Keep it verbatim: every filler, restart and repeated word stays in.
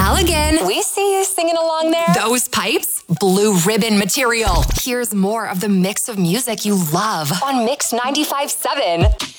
Halligan. We see you singing along there. Those pipes? Blue Ribbon material. Here's more of the mix of music you love on Mix ninety-five point seven.